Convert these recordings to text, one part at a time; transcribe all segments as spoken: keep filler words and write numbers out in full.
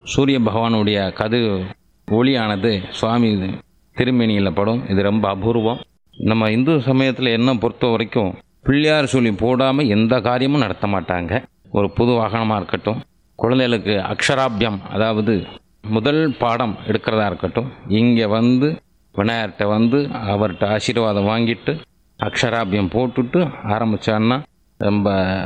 சூரிய பகவானுடைய கதிர் ஒளியானது சுவாமி திருமேனியில் படும். இது ரொம்ப அபூர்வம். நம்ம இந்து சமயத்தில் என்ன பொறுத்த வரைக்கும் பிள்ளையார் சொல்லி போடாமல் எந்த காரியமும் நடத்த மாட்டாங்க. ஒரு புது வாகனமாக இருக்கட்டும், குழந்தைகளுக்கு அக்ஷராபியம் அதாவது முதல் பாடம் எடுக்கிறதா இருக்கட்டும், இங்கே வந்து விநாயகர்கிட்ட வந்து அவர்கிட்ட ஆசீர்வாதம் வாங்கிட்டு அக்ஷராபியம் போட்டுட்டு ஆரம்பித்தான்னா ரொம்ப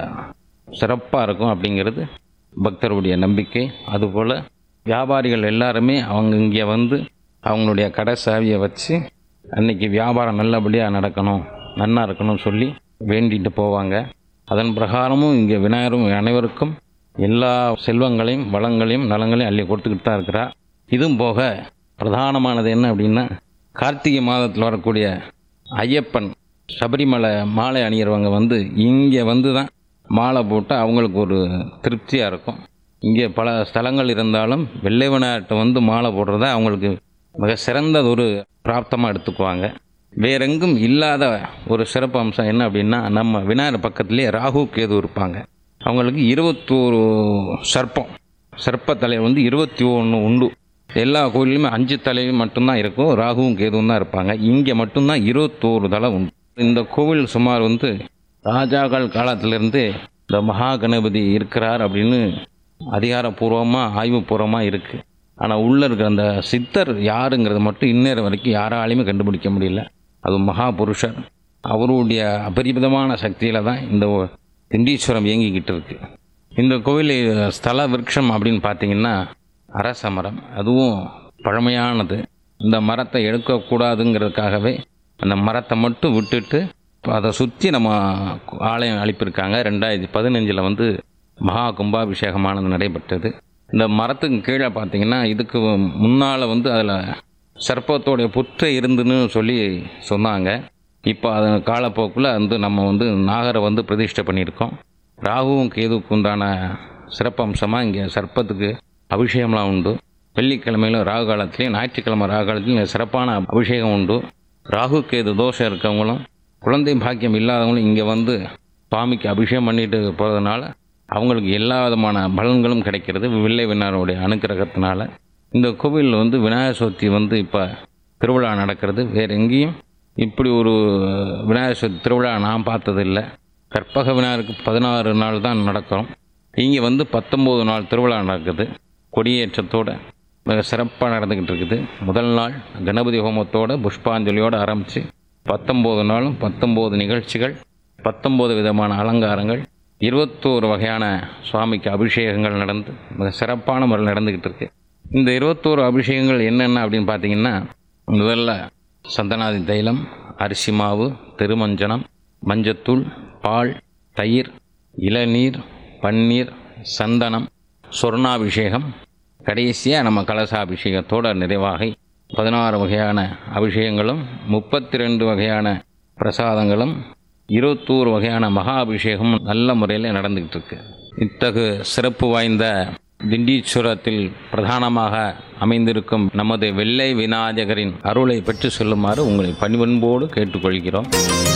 சிறப்பாக இருக்கும் அப்படிங்கிறது பக்தருடைய நம்பிக்கை. அதுபோல் வியாபாரிகள் எல்லாருமே அவங்க இங்கே வந்து அவங்களுடைய கடை சாவியை வச்சு அன்றைக்கி வியாபாரம் நல்லபடியாக நடக்கணும், நன்னா இருக்கணும்னு சொல்லி வேண்டிட்டு போவாங்க. அதன் பிரகாரமும் இங்கே விநாயகரும் அனைவருக்கும் எல்லா செல்வங்களையும் வளங்களையும் நலங்களையும் அள்ளி கொடுத்துக்கிட்டு தான் இருக்கிறார். இதுவும் போக பிரதானமானது என்ன அப்படின்னா, கார்த்திகை மாதத்தில் வரக்கூடிய ஐயப்பன் சபரிமலை மாலை அணிகிறவங்க வந்து இங்கே வந்து தான் மாலை போட்டு அவங்களுக்கு ஒரு திருப்தியாக இருக்கும். இங்கே பல ஸ்தலங்கள் இருந்தாலும் வெள்ளை விநாயகர்கிட்ட வந்து மாலை போடுறத அவங்களுக்கு மிக சிறந்தது ஒரு பிராப்தமாக எடுத்துக்குவாங்க. வேறெங்கும் இல்லாத ஒரு சிறப்பு அம்சம் என்ன அப்படின்னா, நம்ம விநாயகர் பக்கத்துலேயே ராகு கேது இருப்பாங்க. அவங்களுக்கு இருபத்தோரு சர்ப்பம் சர்ப்ப தலை வந்து இருபத்தி ஒன்று உண்டு. எல்லா கோயிலுமே அஞ்சு தலையும் மட்டும்தான் இருக்கும், ராகுவும் கேதுவும் தான் இருப்பாங்க. இங்கே மட்டும்தான் இருபத்தோரு தலை உண்டு. இந்த கோவில் சுமார் வந்து ராஜாக்கள் காலத்திலிருந்து இந்த மகா கணபதி இருக்கிறார் அப்படின்னு அதிகாரப்பூர்வமாக ஆய்வுபூர்வமாக இருக்குது. ஆனால் உள்ளே இருக்கிற அந்த சித்தர் யாருங்கிறது மட்டும் இந்நேரம் வரைக்கும் யாராலையுமே கண்டுபிடிக்க முடியல. அது மகா புருஷர். அவருடைய அபரிமிதமான சக்தியில் தான் இந்த திண்டீஸ்வரம் இயங்கிக்கிட்டு இருக்கு. இந்த கோவில் ஸ்தல விருட்சம் அப்படின்னு பார்த்தீங்கன்னா அரச மரம். அதுவும் பழமையானது. இந்த மரத்தை எடுக்கக்கூடாதுங்கிறதுக்காகவே அந்த மரத்தை மட்டும் விட்டுட்டு அதை சுற்றி நம்ம ஆலயம் அளிப்பிருக்காங்க. ரெண்டாயிரத்தி பதினஞ்சில் வந்து மகா கும்பாபிஷேகமானது நடைபெற்றது. இந்த மரத்துக்கு கீழே பார்த்தீங்கன்னா இதுக்கு முன்னால் வந்து அதில் சர்ப்பத்தோடைய புற்றை இருந்துன்னு சொல்லி சொன்னாங்க. இப்போ அது காலப்போக்கில் வந்து நம்ம வந்து நாகரை வந்து பிரதிஷ்டை பண்ணியிருக்கோம். ராகுவும் கேதுவுக்கு உண்டான சிறப்பம்சமாக இங்கே சர்ப்பத்துக்கு அபிஷேகம்லாம் உண்டு. வெள்ளிக்கிழமையிலும் ராகு காலத்துலேயும் ஞாயிற்றுக்கிழமை ராகு காலத்துலேயும் சிறப்பான அபிஷேகம் உண்டு. ராகு கேது தோஷம் இருக்கவங்களும் குழந்தை பாக்கியம் இல்லாதவங்களும் இங்கே வந்து சுவாமிக்கு அபிஷேகம் பண்ணிட்டு போகிறதுனால அவங்களுக்கு எல்லா விதமான பலன்களும் கிடைக்கிறது வெள்ளை விநாயகருடைய அனுக்கிரகத்தினால. இந்த கோவிலில் வந்து விநாயகர் சதுர்த்தி வந்து இப்போ திருவிழா நடக்கிறது. வேறு எங்கேயும் இப்படி ஒரு விநாயகர் சதுர்த்தி திருவிழா நான் பார்த்ததில்லை. கற்பக விநாயகருக்கு பதினாறு நாள் தான் நடக்கும். இங்கே வந்து பத்தொம்போது நாள் திருவிழா நடக்குது. கொடியேற்றத்தோடு மிக சிறப்பாக நடந்துக்கிட்டு இருக்குது. முதல் நாள் கணபதி ஹோமத்தோடு புஷ்பாஞ்சலியோடு ஆரம்பித்து பத்தொம்போது நாளும் பத்தொம்போது நிகழ்ச்சிகள், பத்தொம்போது விதமான அலங்காரங்கள், இருபத்தோரு வகையான சுவாமிக்கு அபிஷேகங்கள் நடந்து மிக சிறப்பான முறையில் நடந்துக்கிட்டு இருக்கு. இந்த இருபத்தோரு அபிஷேகங்கள் என்னென்ன அப்படின்னு பார்த்தீங்கன்னா, முதல்ல சந்தனாதி தைலம், அரிசி மாவு, திருமஞ்சனம், மஞ்சத்தூள், பால், தயிர், இளநீர், பன்னீர், சந்தனம், சொர்ணாபிஷேகம், கடைசியாக நம்ம கலசாபிஷேகத்தோட நிறைவாகி பதினாறு வகையான அபிஷேகங்களும் முப்பத்தி ரெண்டு வகையான பிரசாதங்களும் இருபத்தோரு வகையான மகா அபிஷேகம் நல்ல முறையில் நடந்துக்கிட்டு இருக்கு. இத்தகு சிறப்பு வாய்ந்த திண்டீஸ்வரத்தில் பிரதானமாக அமைந்திருக்கும் நமது வெள்ளை விநாயகரின் அருளை பெற்று சொல்லுமாறு உங்களை பணிவன்போடு கேட்டுக்கொள்கிறோம்.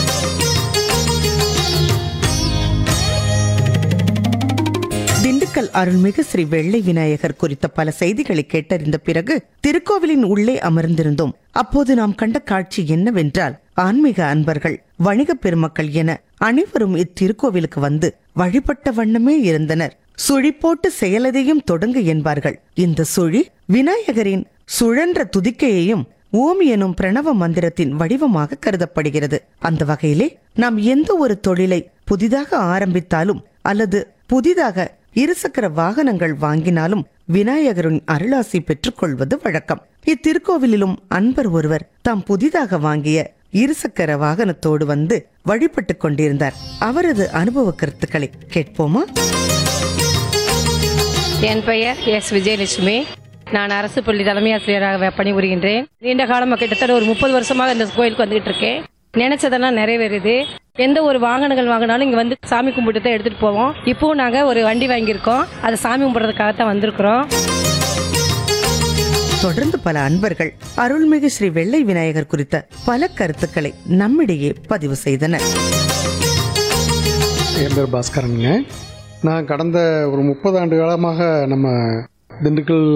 திண்டுக்கல் அருள்மிகு ஸ்ரீ வெள்ளை விநாயகர் குறித்த பல செய்திகளை கேட்டறிந்த பிறகு திருக்கோவிலின் உள்ளே அமர்ந்திருந்தோம். அப்போது நாம் கண்ட காட்சி என்னவென்றால், ஆன்மீக அன்பர்கள், வணிக பெருமக்கள் என அனைவரும் இத்திருக்கோவிலுக்கு வந்து வழிபட்ட வண்ணமே இருந்தனர். சுழி போட்டு செயலதையும் தொடங்கு என்பார்கள். இந்த சுழி விநாயகரின் சுழன்ற துதிக்கையையும் ஓம் எனும் பிரணவ மந்திரத்தின் வடிவமாக கருதப்படுகிறது. அந்த வகையிலே நாம் எந்த ஒரு தொழிலை புதிதாக ஆரம்பித்தாலும் அல்லது புதிதாக இருசக்கர வாகனங்கள் வாங்கினாலும் விநாயகரின் அருளாசி பெற்றுக் கொள்வது வழக்கம். இத்திருக்கோவிலிலும் அன்பர் ஒருவர் தாம் புதிதாக வாங்கிய இருசக்கர வாகனத்தோடு வந்து வழிபட்டுக் கொண்டிருந்தார். அவரது அனுபவ கருத்துக்களை கேட்போமா? என் பெயர் எஸ் விஜயலட்சுமி. நான் அரசு பள்ளி தலைமை ஆசிரியராக பணிபுரிகின்றேன். நீண்ட காலமாக கிட்டத்தட்ட ஒரு முப்பது வருஷமாக இந்த கோயிலுக்கு வந்துகிட்டு இருக்கேன். நினைச்சதெல்லாம் நிறைவேறுது. எந்த ஒரு வாகனங்கள் வாங்கினாலும் இங்க வந்து சாமி கும்பிட்டு தான் எடுத்துட்டு போவோம். இப்பவும் நாங்க ஒரு வண்டி வாங்கியிருக்கோம். அதை சாமி கும்பிடுறதுக்காகத்தான் வந்திருக்கிறோம். தொடர்ந்து பல அன்பர்கள் அருள்மிகு ஸ்ரீ வெள்ளை விநாயகர் குறித்த பல கருத்துக்களை நம்மிடையே பதிவு செய்தனர். என் பேர் பாஸ்கரனுங்க. நான் கடந்த ஒரு முப்பது ஆண்டு காலமாக நம்ம திண்டுக்கல்